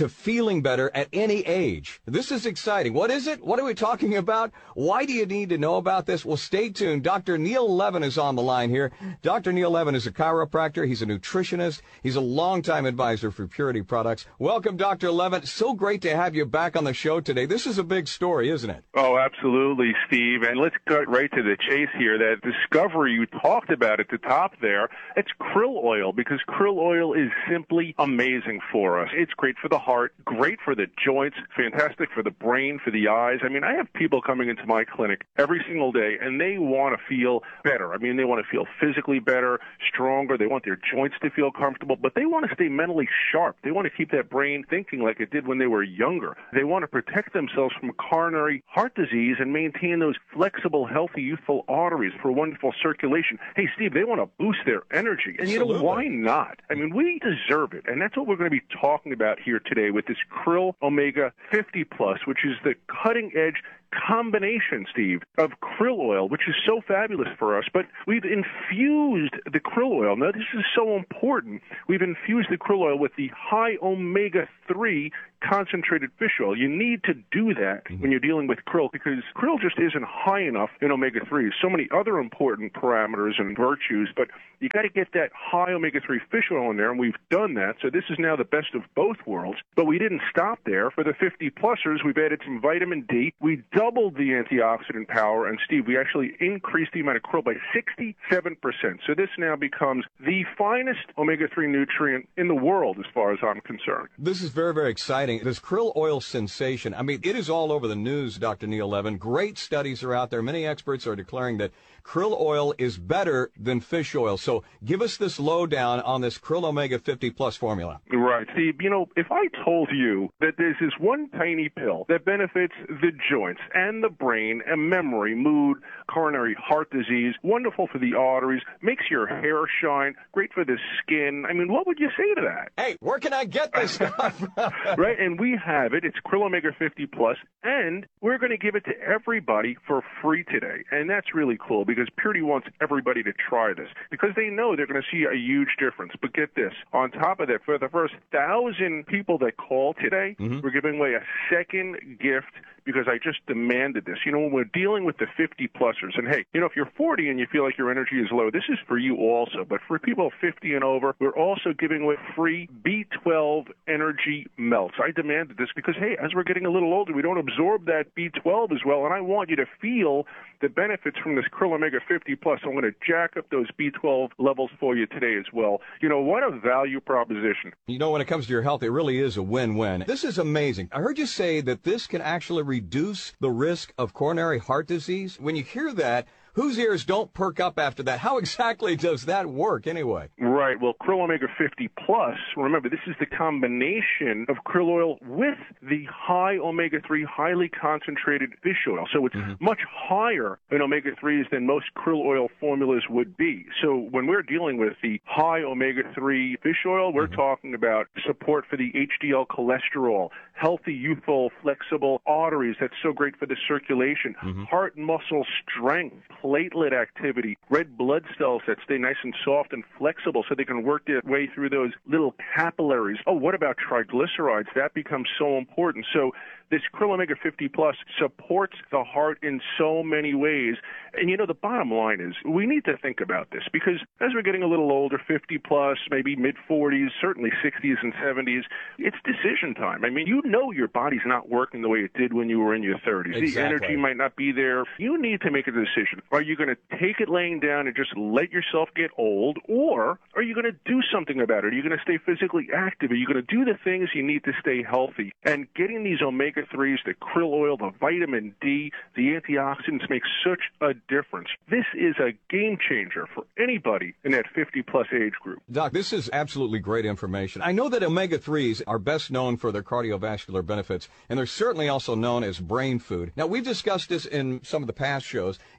to feeling better at any age. This is exciting. What is it? What are we talking about? Why do you need to know about this? Well, stay tuned. Doctor Neil Levin is on the line here. Doctor Neil Levin is a chiropractor. He's a nutritionist. He's a longtime advisor for Purity Products. Welcome, Doctor Levin. So great to have you back on the show today. This is a big story, isn't it? Oh, absolutely, Steve. And let's get right to the chase here. That discovery you talked about at the top there, it's krill oil, because krill oil is simply amazing for us. It's great for the heart, great for the joints, fantastic for the brain, for the eyes. I mean, I have people coming into my clinic every single day, and they want to feel better. I mean, they want to feel physically better, stronger. They want their joints to feel comfortable, but they want to stay mentally sharp. They want to keep that brain thinking like it did when they were younger. They want to protect themselves from coronary heart disease and maintain those flexible, healthy, youthful arteries for wonderful circulation. Hey, Steve, they want to boost their energy. And you know, why not? I mean, we deserve it. And that's what we're going to be talking about here today with this Krill Omega fifty plus, which is the cutting edge combination, Steve, of krill oil, which is so fabulous for us, but we've infused the krill oil. Now, this is so important. We've infused the krill oil with the high omega three concentrated fish oil. You need to do that mm-hmm. when you're dealing with krill, because krill just isn't high enough in omega three. So many other important parameters and virtues, but you got to get that high omega three fish oil in there, and we've done that. So this is now the best of both worlds. But we didn't stop there. For the fifty plusers, we've added some vitamin D. We doubled the antioxidant power, and Steve, we actually increased the amount of krill by sixty-seven percent. So this now becomes the finest omega three nutrient in the world as far as I'm concerned. This is very, very exciting. This krill oil sensation, I mean, it is all over the news, Doctor Neil Levin. Great studies are out there. Many experts are declaring that krill oil is better than fish oil. So give us this lowdown on this Krill Omega fifty plus formula. Right, Steve. You know, if I told you that there's this one tiny pill that benefits the joints and the brain and memory, mood, coronary heart disease, wonderful for the arteries, makes your hair shine, great for the skin, I mean, what would you say to that? Hey, where can I get this stuff? Right, and we have it. It's Krill Omega fifty plus, and we're going to give it to everybody for free today. And that's really cool, because Purity wants everybody to try this, because they know they're going to see a huge difference. But get this, on top of that, for the first thousand people that call today, mm-hmm. we're giving away a second gift, because I just demanded this. You know, when we're dealing with the fifty plusers, and hey, you know, if you're forty and you feel like your energy is low, this is for you also. But for people fifty and over, we're also giving away free B twelve energy melts. I demanded this because, hey, as we're getting a little older, we don't absorb that B twelve as well, and I want you to feel the benefits from this Krill Omega fifty plus. So I'm going to jack up those B twelve levels for you today as well. You know, what a value proposition. You know, when it comes to your health, it really is a win-win. This is amazing. I heard you say that this can actually reduce the risk of coronary heart disease. When you hear that, whose ears don't perk up after that? How exactly does that work anyway? Right. Well, Krill Omega fifty plus, remember, this is the combination of krill oil with the high omega three, highly concentrated fish oil. So it's mm-hmm. much higher in omega threes than most krill oil formulas would be. So when we're dealing with the high omega three fish oil, we're mm-hmm. talking about support for the H D L cholesterol, healthy, youthful, flexible arteries. That's so great for the circulation, mm-hmm. heart and muscle strength, platelet activity, red blood cells that stay nice and soft and flexible so they can work their way through those little capillaries. Oh, what about triglycerides? That becomes so important. So this Krill Omega fifty plus supports the heart in so many ways. And, you know, the bottom line is we need to think about this, because as we're getting a little older, fifty plus, maybe mid-forties, certainly sixties and seventies, it's decision time. I mean, you know your body's not working the way it did when you were in your thirties. Exactly. The energy might not be there. You need to make a decision. Are you going to take it laying down and just let yourself get old, or are you going to do something about it? Are you going to stay physically active? Are you going to do the things you need to stay healthy? And getting these omega threes, the krill oil, the vitamin D, the antioxidants make such a difference. This is a game changer for anybody in that fifty plus age group. Doc, this is absolutely great information. I know that omega threes are best known for their cardiovascular benefits, and they're certainly also known as brain food. Now, we've discussed this in some of the past shows. If you would,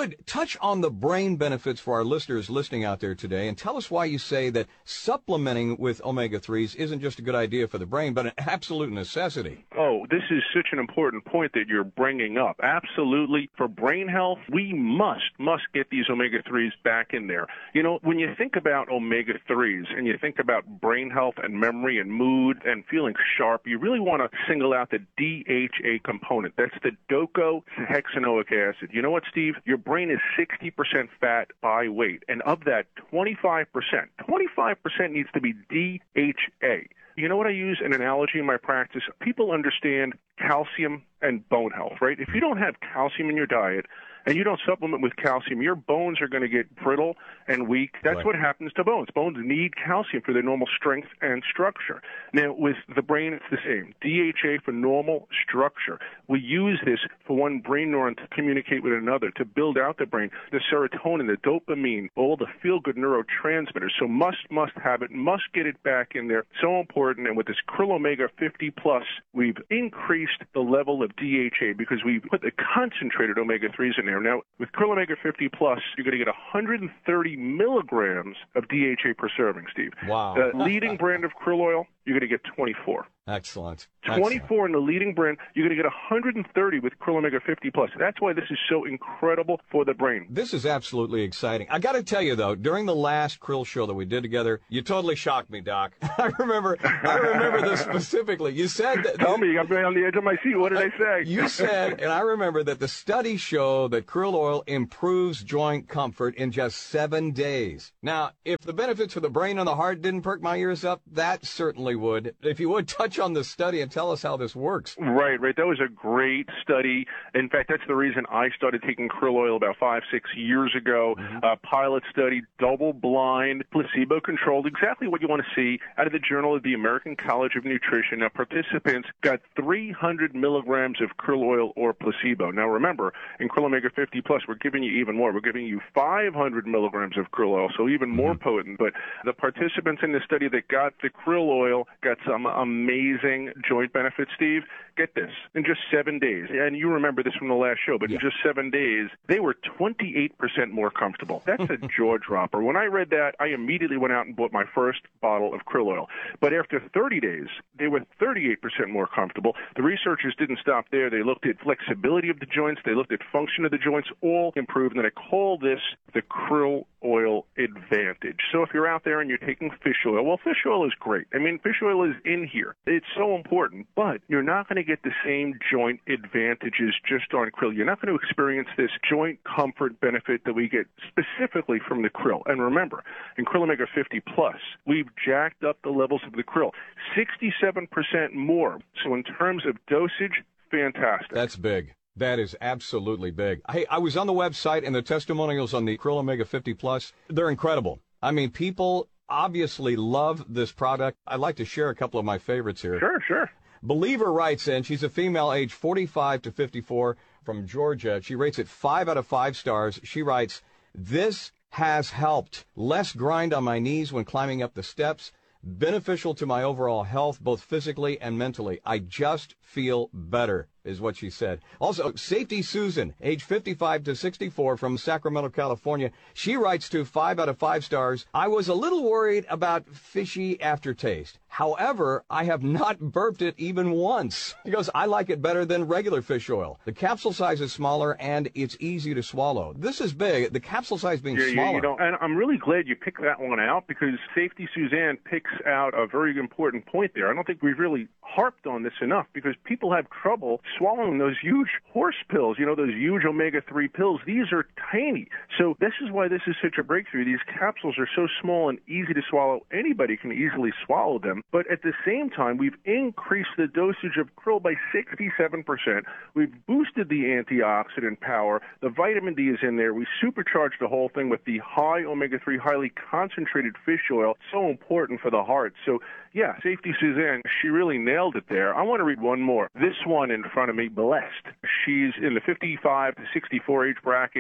would, touch on the brain benefits for our listeners listening out there today, and tell us why you say that supplementing with omega threes isn't just a good idea for the brain, but an absolute necessity. Oh, this is such an important point that you're bringing up. Absolutely. For brain health, we must, must get these omega threes back in there. You know, when you think about omega threes and you think about brain health and memory and mood and feeling sharp, you really want to single out the D H A component. That's the docosahexaenoic acid. You know what, Steve? Your brain is sixty percent fat by weight, and of that, twenty-five percent, twenty-five percent needs to be D H A. You know what I use an analogy in my practice? People understand calcium and bone health, right? If you don't have calcium in your diet and you don't supplement with calcium, your bones are going to get brittle and weak. That's Right. what happens to bones. Bones need calcium for their normal strength and structure. Now, with the brain, it's the same. D H A for normal structure. We use this for one brain neuron to communicate with another, to build out the brain, the serotonin, the dopamine, all the feel-good neurotransmitters. So must, must have it, must get it back in there. So important. And with this Krill Omega fifty plus, we've increased the level of D H A because we put the concentrated omega threes in there. Now, with Krill Omega fifty plus, you're going to get one hundred thirty milligrams of D H A per serving, Steve. Wow. The leading brand of krill oil, you're going to get twenty-four. Excellent. twenty-four in the leading brand, you're going to get one hundred thirty with Krill Omega fifty plus. That's why this is so incredible for the brain. This is absolutely exciting. I got to tell you, though, during the last Krill show that we did together, you totally shocked me, Doc. I remember I remember this specifically. You said that... Tell me, I'm on the edge of my seat. What did I say? You said, and I remember that the studies show that krill oil improves joint comfort in just seven days. Now, if the benefits for the brain and the heart didn't perk my ears up, that certainly would. If you would, touch on the study and tell us how this works. Right, right. That was a great study. In fact, that's the reason I started taking krill oil about five, six years ago. Mm-hmm. Uh, pilot study, double-blind, placebo-controlled, exactly what you want to see out of the Journal of the American College of Nutrition. Now, participants got three hundred milligrams of krill oil or placebo. Now, remember, in Krill Omega fifty plus, we're giving you even more. We're giving you five hundred milligrams of krill oil, so even more mm-hmm. potent. But the participants in the study that got the krill oil got some amazing joint benefits, Steve. Get this, in just seven days, and you remember this from the last show, but yeah. in just seven days, they were twenty-eight percent more comfortable. That's a jaw dropper. When I read that, I immediately went out and bought my first bottle of krill oil. But after thirty days, they were thirty-eight percent more comfortable. The researchers didn't stop there. They looked at flexibility of the joints. They looked at function of the joints, all improved, and they call this the krill oil advantage. So if you're out there and you're taking fish oil, well, fish oil is great. I mean, fish oil is in here. It's so important, but you're not going to get the same joint advantages just on krill. You're not going to experience this joint comfort benefit that we get specifically from the krill. And remember, in Krill Omega fifty plus, we've jacked up the levels of the krill, sixty-seven percent more. So in terms of dosage, fantastic. That's big. That is absolutely big. Hey, I was on the website, and the testimonials on the Krill Omega fifty plus, they're incredible. I mean, people obviously love this product. I'd like to share a couple of my favorites here. Sure, sure. Believer writes in, she's a female age forty-five to fifty-four from Georgia. She rates it five out of five stars. She writes, "This has helped. Less grind on my knees when climbing up the steps. Beneficial to my overall health, both physically and mentally. I just feel better," is what she said. Also, Safety Susan, age fifty-five to sixty-four from Sacramento, California. She writes to five out of five stars. "I was a little worried about fishy aftertaste. However, I have not burped it even once." She goes, "I like it better than regular fish oil. The capsule size is smaller and it's easy to swallow." This is big, the capsule size being yeah, smaller. You know, and I'm really glad you picked that one out because Safety Suzanne picks out a very important point there. I don't think we've really harped on this enough because people have trouble swallowing those huge horse pills, you know, those huge omega three pills. These are tiny. So this is why this is such a breakthrough. These capsules are so small and easy to swallow. Anybody can easily swallow them. But at the same time, we've increased the dosage of krill by sixty-seven percent. We've boosted the antioxidant power. The vitamin D is in there. We supercharged the whole thing with the high omega three, highly concentrated fish oil. So important for the heart. So, yeah, Safety Suzanne, she really nailed it there. I want to read one more. This one in front of me, Blessed. She's in the fifty-five to sixty-four age bracket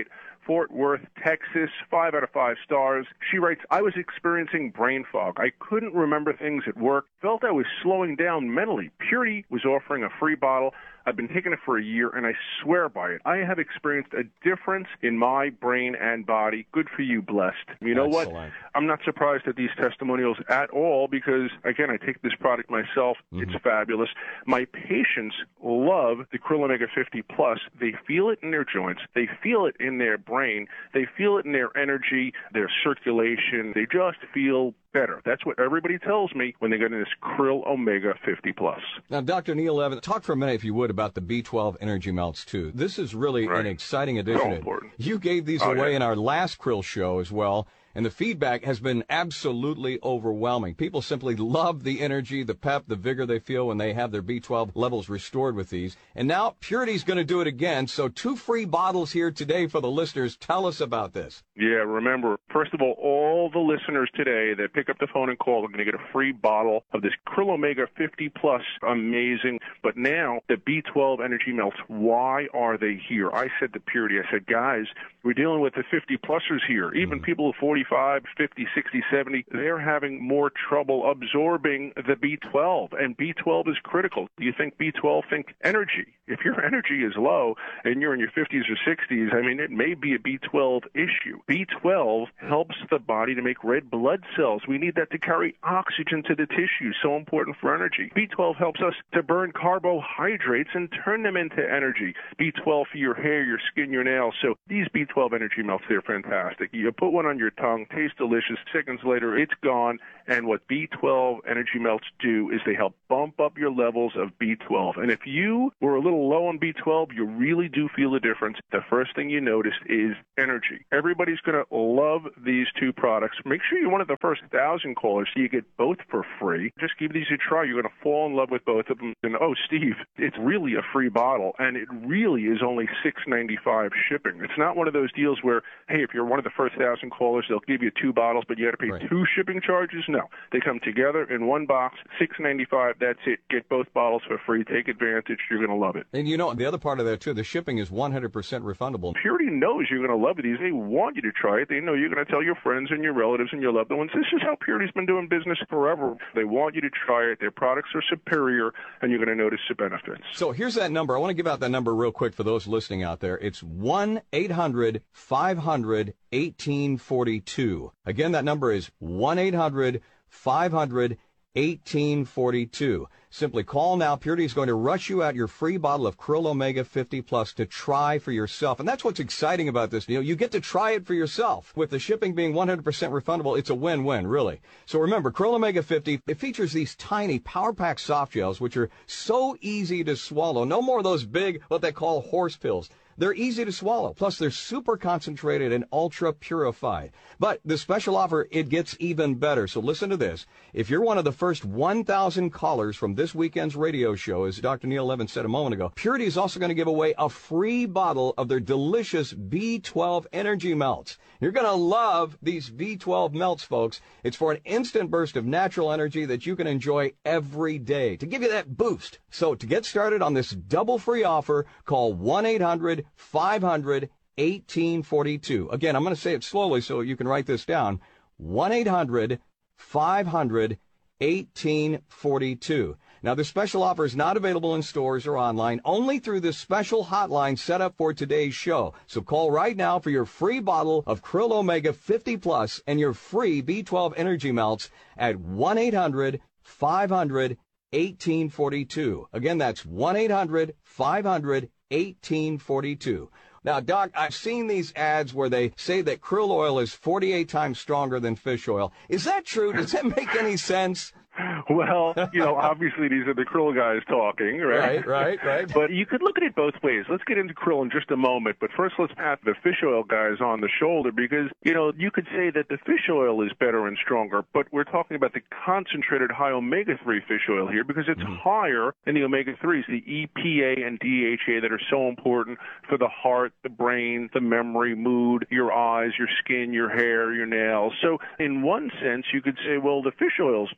Fort Worth, Texas, five out of five stars. She writes, I was experiencing brain fog. I couldn't remember things at work, felt I was slowing down mentally. Purity was offering a free bottle. I've been taking it for a year, and I swear by it. I have experienced a difference in my brain and body. Good for you, blessed. You know Excellent. what? I'm not surprised at these testimonials at all because, again, I take this product myself. Mm-hmm. It's fabulous. My patients love the Krill Omega fifty Plus. They feel it in their joints. They feel it in their brain. They feel it in their energy, their circulation. They just feel better. That's what everybody tells me when they get in this Krill Omega fifty Plus. Now, Doctor Neil Evans, talk for a minute, if you would, about the B twelve Energy Melts, too. This is really right. an exciting addition. So important. You gave these oh, away yeah. in our last Krill show as well, and the feedback has been absolutely overwhelming. People simply love the energy, the pep, the vigor they feel when they have their B twelve levels restored with these. And now Purity's going to do it again, so two free bottles here today for the listeners. Tell us about this. Yeah, remember, first of all, all the listeners today that pick up the phone and call are going to get a free bottle of this Krill Omega fifty Plus. Amazing. But now, the B twelve Energy Melts, why are they here? I said to Purity, I said, guys, we're dealing with the fifty plussers here. Even mm. people at forty-five, fifty, sixty, seventy, they're having more trouble absorbing the B twelve, and B twelve is critical. Do you think B twelve? Think energy. If your energy is low and you're in your fifties or sixties, I mean, it may be a B twelve issue. B twelve helps the body to make red blood cells. We need that to carry oxygen to the tissue, so important for energy. B twelve helps us to burn carbohydrates and turn them into energy. B twelve for your hair, your skin, your nails. So these B twelve Energy Melts, they're fantastic. You put one on your tongue, tastes delicious. Seconds later, it's gone. And what B twelve Energy Melts do is they help bump up your levels of B twelve. And if you were a little low on B twelve, you really do feel the difference. The first thing you notice is energy. Everybody's going to love these two products. Make sure you're one of the first thousand callers so you get both for free. Just give these a try. You're going to fall in love with both of them. And, oh, Steve, it's really a free bottle, and it really is only six ninety-five shipping. It's not one of those deals where, hey, if you're one of the first thousand callers, they'll give you two bottles, but you got to pay right. two shipping charges. No, they come together in one box, six ninety-five. That's it. Get both bottles for free. Take advantage. You're going to love it. And you know, the other part of that too, the shipping is one hundred percent refundable. Purity knows you're going to love these. They want you to try it. They know you're going to tell your friends and your relatives and your loved ones. This is how Purity's been doing business forever. They want you to try it. Their products are superior, and you're going to notice the benefits. So here's that number. I want to give out that number real quick for those listening out there. It's one eight hundred five hundred eighteen forty-two. Again, that number is one eight hundred five hundred eighteen forty-two. Simply call now. Purity is going to rush you out your free bottle of Krill Omega fifty Plus to try for yourself. And that's what's exciting about this deal. You get to try it for yourself. With the shipping being one hundred percent refundable, it's a win-win, really. So remember, Krill Omega fifty, it features these tiny Power Pack soft gels, which are so easy to swallow. No more of those big, what they call horse pills. They're easy to swallow. Plus, they're super concentrated and ultra purified. But the special offer, it gets even better. So listen to this. If you're one of the first one thousand callers from this weekend's radio show, as Doctor Neil Evans said a moment ago, Purity is also going to give away a free bottle of their delicious B twelve Energy Melts. You're going to love these B twelve Melts, folks. It's for an instant burst of natural energy that you can enjoy every day to give you that boost. So to get started on this double free offer, call one eight hundred five hundred eighteen forty-two. Again, I'm going to say it slowly so you can write this down. one eight hundred five hundred eighteen forty-two. Now, this special offer is not available in stores or online, only through this special hotline set up for today's show. So call right now for your free bottle of Krill Omega fifty Plus and your free B twelve Energy Melts at one eight hundred five hundred eighteen forty-two. Again, that's one eight hundred five hundred eighteen forty-two. Now, Doc, I've seen these ads where they say that krill oil is forty-eight times stronger than fish oil. Is that true? Does that make any sense? Well, you know, obviously these are the krill guys talking, right? Right, right, right. But you could look at it both ways. Let's get into krill in just a moment. But first, let's pat the fish oil guys on the shoulder because, you know, you could say that the fish oil is better and stronger, but we're talking about the concentrated high omega three fish oil here because it's mm-hmm. higher in the omega threes, the E P A and D H A that are so important for the heart, the brain, the memory, mood, your eyes, your skin, your hair, your nails. So in one sense, you could say, well, the fish oil's better, but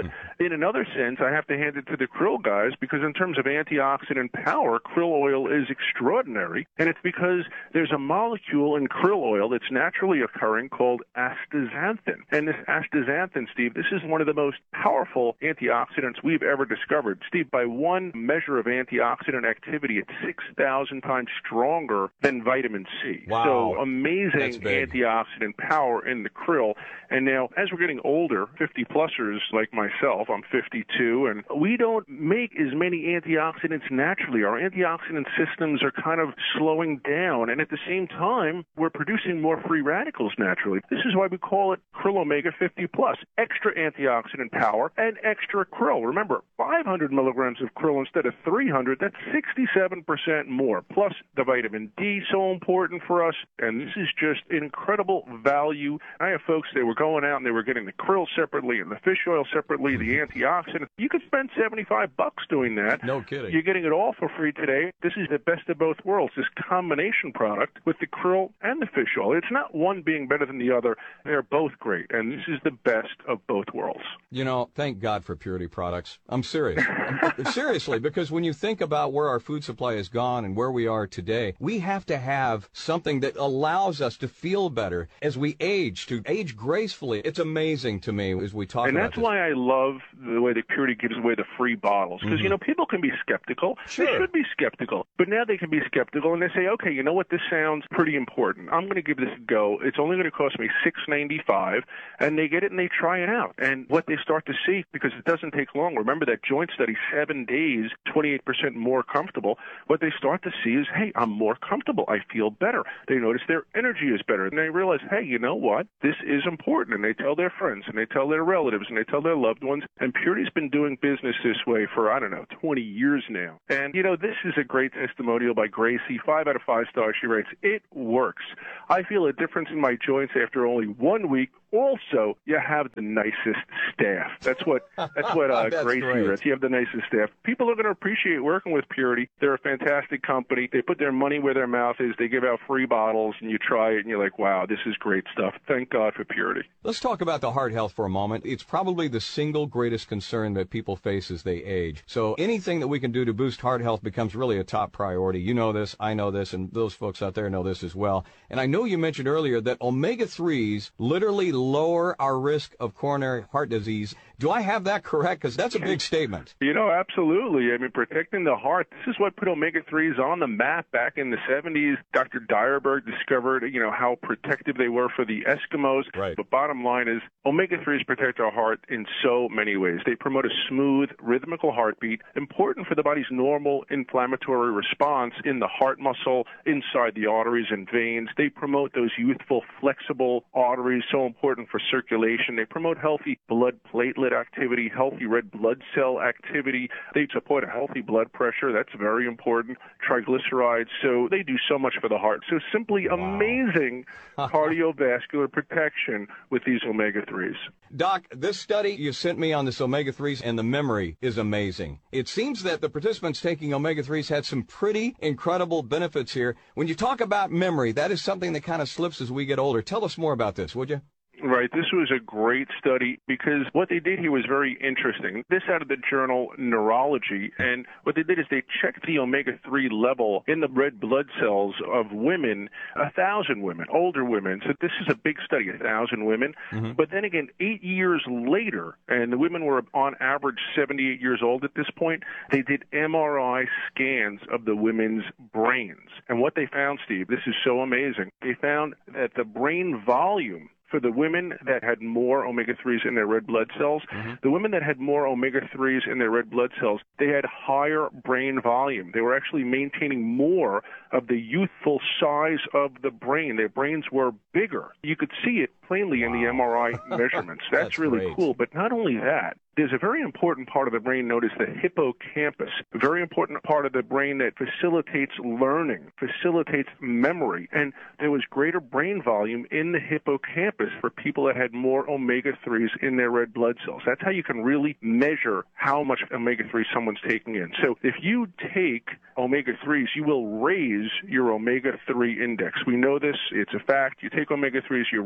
But in another sense, I have to hand it to the krill guys, because in terms of antioxidant power, krill oil is extraordinary. And it's because there's a molecule in krill oil that's naturally occurring called astaxanthin. And this astaxanthin, Steve, this is one of the most powerful antioxidants we've ever discovered. Steve, by one measure of antioxidant activity, it's six thousand times stronger than vitamin C. Wow. So amazing antioxidant power in the krill. And now, as we're getting older, fifty-plussers like myself, I'm fifty-two, and we don't make as many antioxidants naturally. Our antioxidant systems are kind of slowing down, and at the same time, we're producing more free radicals naturally. This is why we call it Krill Omega fifty plus. Extra antioxidant power and extra krill. Remember, five hundred milligrams of krill instead of three hundred, that's sixty-seven percent more. Plus the vitamin D, so important for us, and this is just an incredible value. I have folks that were going out and they were getting the krill separately and the fish oil separately, the antioxidant. You could spend seventy-five bucks doing that. No kidding. You're getting it all for free today. This is the best of both worlds, this combination product with the krill and the fish oil. It's not one being better than the other. They're both great, and this is the best of both worlds. You know, thank God for Purity products. I'm serious. I'm, seriously, because when you think about where our food supply has gone and where we are today, we have to have something that allows us to feel better as we age, to age gracefully. It's amazing to me as we talk and about that's this. why I love the way that Purity gives away the free bottles. Because, Mhm. you know, people can be skeptical. Sure. They should be skeptical. But now they can be skeptical, and they say, okay, you know what, this sounds pretty important. I'm going to give this a go. It's only going to cost me six ninety-five, and they get it and they try it out. And what they start to see, because it doesn't take long, remember that joint study, seven days, twenty-eight percent more comfortable, what they start to see is, hey, I'm more comfortable. I feel better. They notice their energy is better, and they realize, hey, you know what, this is important. And they tell their friends, and they tell their relatives, and they tell their loved ones. And Purity's been doing business this way for, I don't know, twenty years now. And, you know, this is a great testimonial by Gracie. Five out of five stars. She writes, it works. I feel a difference in my joints after only one week. Also, you have the nicest staff. That's what that's what uh, That's Gracie great. writes. You have the nicest staff. People are going to appreciate working with Purity. They're a fantastic company. They put their money where their mouth is. They give out free bottles, and you try it, and you're like, wow, this is great stuff. Thank God for Purity. Let's talk about the heart health for a moment. It's probably the single greatest concern that people face as they age. So anything that we can do to boost heart health becomes really a top priority. You know this, I know this, and those folks out there know this as well. And I know you mentioned earlier that omega threes literally lower our risk of coronary heart disease. Do I have that correct? Because that's a big statement. You know, absolutely. I mean, protecting the heart, this is what put omega threes on the map back in the seventies. Doctor Dyerberg discovered, you know, how protective they were for the Eskimos. Right. But bottom line is, omega threes protect our heart in so many ways. They promote a smooth, rhythmical heartbeat, important for the body's normal inflammatory response in the heart muscle, inside the arteries and veins. They promote those youthful, flexible arteries, so important for circulation. They promote healthy blood platelet activity, healthy red blood cell activity. They support a healthy blood pressure. That's very important. Triglycerides. So they do so much for the heart. So simply wow. amazing cardiovascular protection with these omega threes. Doc, this study you sent me on this omega threes and the memory is amazing. It seems that the participants taking omega threes had some pretty incredible benefits here. When you talk about memory, that is something that kind of slips as we get older. Tell us more about this, would you? Right. This was a great study because what they did here was very interesting. This out of the journal Neurology, and what they did is they checked the omega three level in the red blood cells of women, a thousand women, older women. So this is a big study, a thousand women. Mm-hmm. But then again, eight years later, and the women were on average seventy-eight years old at this point, they did M R I scans of the women's brains. And what they found, Steve, this is so amazing. They found that the brain volume for the women that had more omega threes in their red blood cells, mm-hmm. the women that had more omega threes in their red blood cells, they had higher brain volume. They were actually maintaining more of the youthful size of the brain. Their brains were bigger. You could see it plainly wow. in the M R I measurements. That's, That's really great. Cool. But not only that, there's a very important part of the brain known as the hippocampus, a very important part of the brain that facilitates learning, facilitates memory. And there was greater brain volume in the hippocampus for people that had more omega threes in their red blood cells. That's how you can really measure how much omega three someone's taking in. So if you take omega threes, you will raise your omega three index. We know this. It's a fact. You take omega threes, you raise that.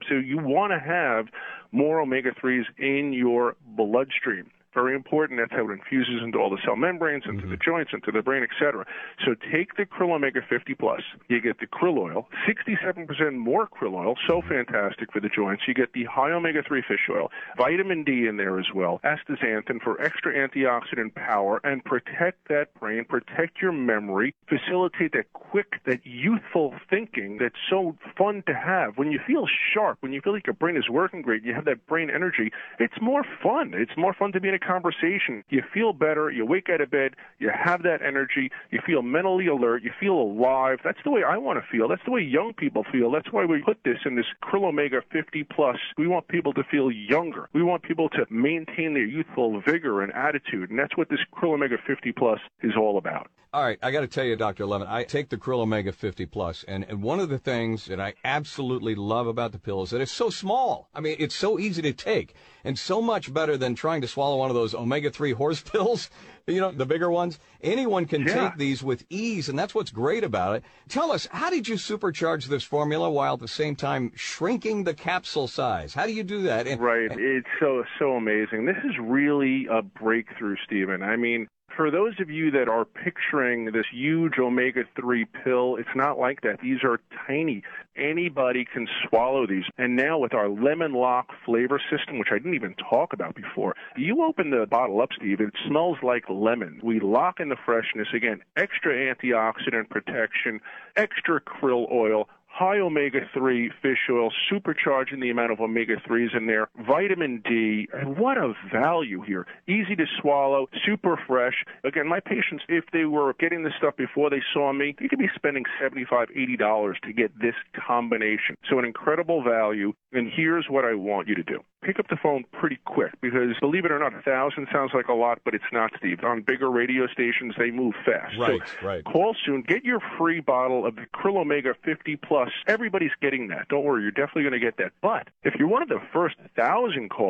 So you want to have more omega threes in your bloodstream. Very important. That's how it infuses into all the cell membranes, into mm-hmm. the joints, into the brain, et cetera. So take the Krill Omega fifty Plus. You get the krill oil, sixty-seven percent more krill oil, so fantastic for the joints. You get the high omega three fish oil, vitamin D in there as well, astaxanthin for extra antioxidant power, and protect that brain, protect your memory, facilitate that quick, that youthful thinking that's so fun to have. When you feel sharp, when you feel like your brain is working great, you have that brain energy, it's more fun. It's more fun to be in a conversation. You feel better, you wake out of bed, you have that energy, you feel mentally alert, you feel alive. That's the way I want to feel. That's the way young people feel. That's why we put this in this Krill Omega fifty Plus. We want people to feel younger. We want people to maintain their youthful vigor and attitude, and that's what this Krill Omega fifty Plus is all about. All right, I got to tell you, Doctor Levin, I take the Krill Omega fifty Plus, and, and one of the things that I absolutely love about the pill is that it's so small. I mean, it's so easy to take, and so much better than trying to swallow one of those omega three horse pills, you know, the bigger ones. Anyone can yeah. take these with ease, and that's what's great about it. Tell us, how did you supercharge this formula while at the same time shrinking the capsule size? How do you do that? And, right. And, it's so, so amazing. This is really a breakthrough, Stephen. I mean, for those of you that are picturing this huge omega three pill, it's not like that. These are tiny. Anybody can swallow these. And now with our Lemon Lock flavor system, which I didn't even talk about before, you open the bottle up, Steve, it smells like lemon. We lock in the freshness. Again, extra antioxidant protection, extra krill oil, high omega three fish oil, supercharging the amount of omega threes in there, vitamin D, and what a value here. Easy to swallow, super fresh. Again, my patients, if they were getting this stuff before they saw me, they could be spending seventy-five dollars, eighty dollars to get this combination. So an incredible value, and here's what I want you to do. Pick up the phone pretty quick because, believe it or not, a thousand sounds like a lot, but it's not, Steve. On bigger radio stations, they move fast. Right, so right. Call soon. Get your free bottle of the Krill Omega fifty Plus. Everybody's getting that. Don't worry, you're definitely going to get that. But if you're one of the first thousand calls,